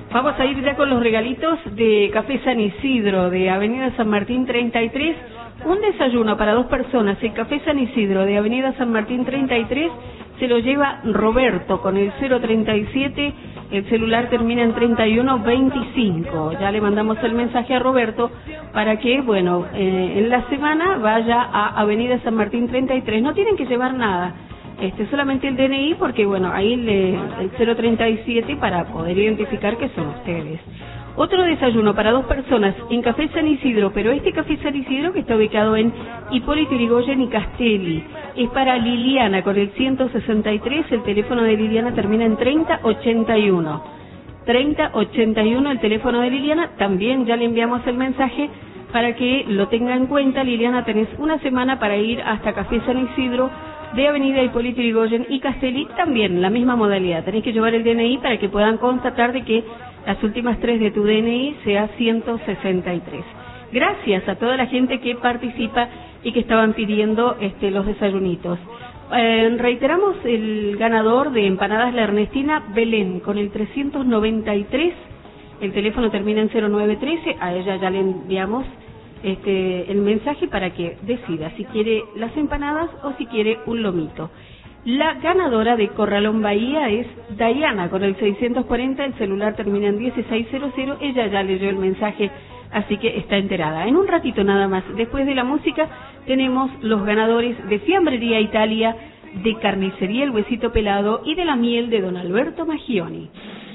Vamos a ir ya con los regalitos de Café San Isidro, de Avenida San Martín 33. Un desayuno para 2 personas en Café San Isidro, de Avenida San Martín 33, se lo lleva Roberto con el 037, el celular termina en 3125. Ya le mandamos el mensaje a Roberto para que, bueno, en la semana vaya a Avenida San Martín 33. No tienen que llevar nada. Solamente el DNI, porque bueno, ahí el 037 para poder identificar que son ustedes. Otro desayuno para 2 personas en Café San Isidro, pero este Café San Isidro que está ubicado en Hipólito Yrigoyen y Castelli, es para Liliana con el 163, el teléfono de Liliana termina en 3081. 3081 el teléfono de Liliana, también ya le enviamos el mensaje para que lo tenga en cuenta. Liliana, tenés una semana para ir hasta Café San Isidro de Avenida Hipólito Yrigoyen y Castelli, también la misma modalidad. Tenés que llevar el DNI para que puedan constatar de que las últimas 3 de tu DNI sea 163. Gracias a toda la gente que participa y que estaban pidiendo los desayunitos. Reiteramos el ganador de empanadas La Ernestina, Belén, con el 393. El teléfono termina en 0913. A ella ya le enviamos el mensaje para que decida si quiere las empanadas o si quiere un lomito. La ganadora de Corralón Bahía es Dayana con el 640, el celular termina en 1600, ella ya leyó el mensaje, así que está enterada. En un ratito nada más, después de la música, tenemos los ganadores de Fiambrería Italia, de Carnicería El Huesito Pelado y de la miel de Don Alberto Maggioni.